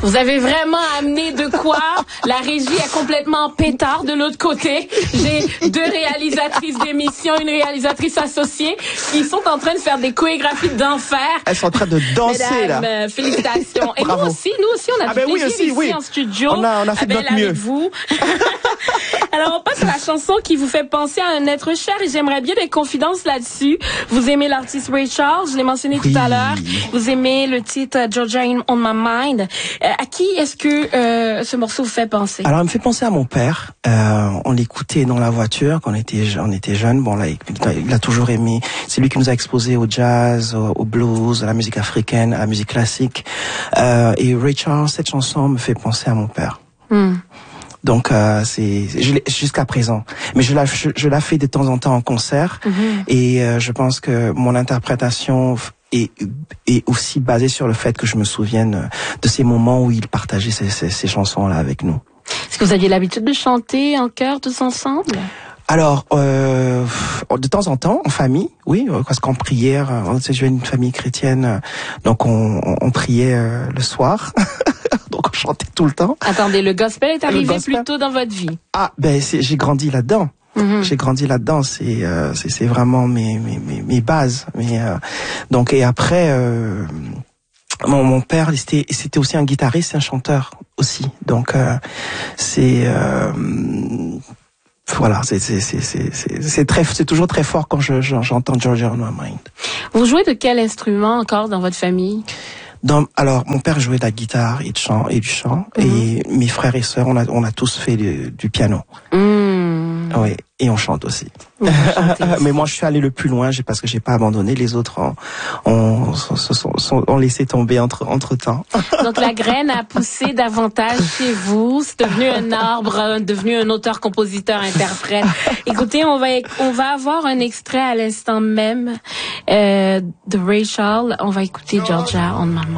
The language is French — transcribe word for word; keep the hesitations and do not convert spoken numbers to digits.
Vous avez vraiment amené de quoi? La régie est complètement pétard de l'autre côté. J'ai deux réalisatrices d'émissions, une réalisatrice associée qui sont en train de faire des chorégraphies d'enfer. Elles sont en train de danser. Mesdames, là. Euh, félicitations. Et nous aussi, nous aussi, on a ah du ben oui, plaisir aussi, ici oui. en studio. On a, on a fait de avec notre mieux. vous. Alors, on passe à la chanson qui vous fait penser à un être cher et j'aimerais bien des confidences là-dessus. Vous aimez l'artiste Ray Charles, je l'ai mentionné oui. tout à l'heure. Vous aimez le titre Georgia on My Mind. Euh, à qui est-ce que euh, ce morceau vous fait penser? Alors, il me fait penser à mon père. Euh, on l'écoutait dans la voiture quand on était, on était jeunes. Bon, là, il, il a toujours aimé. C'est lui qui nous a exposés au jazz, au, au blues, à la musique africaine, à la musique classique. Euh, et Ray Charles, cette chanson me fait penser à mon père. Mm. Donc euh, c'est je l'ai jusqu'à présent, mais je la je, je la fais de temps en temps en concert mm-hmm. et euh, je pense que mon interprétation est est aussi basée sur le fait que je me souvienne de ces moments où il partageait ces ces, ces chansons là avec nous. Est-ce que vous aviez l'habitude de chanter en chœur tous ensemble? Alors, euh, de temps en temps, en famille, oui, parce qu'en prière, on sait, je viens d'une famille chrétienne, donc on, on, on priait euh, le soir, donc on chantait tout le temps. Attendez, le gospel est arrivé gospel. plus tôt dans votre vie? Ah, ben c'est, j'ai grandi là-dedans. Mm-hmm. J'ai grandi là-dedans. C'est, euh, c'est, c'est vraiment mes, mes, mes, mes bases. Mais euh, donc et après. Euh, Mon, mon père, c'était, c'était aussi un guitariste, un chanteur aussi. Donc euh, c'est euh, voilà, c'est c'est c'est c'est c'est très, c'est toujours très fort quand je, je j'entends Georgia on My Mind. Vous jouez de quel instrument encore dans votre famille? Dans, alors mon père jouait de la guitare et, de chant, et du chant, mm-hmm. et mes frères et sœurs, on a on a tous fait du, du piano. Mm. Oui, et on chante aussi. aussi. Mais moi, je suis allé le plus loin, j'ai, parce que j'ai pas abandonné. Les autres ont, ont, sont, sont, sont, ont laissé tomber entre entre temps. Donc la graine a poussé davantage chez vous. C'est devenu un arbre, devenu un auteur-compositeur-interprète. Écoutez, on va on va avoir un extrait à l'instant même euh, de Ray Charles. On va écouter Georgia on My Mind.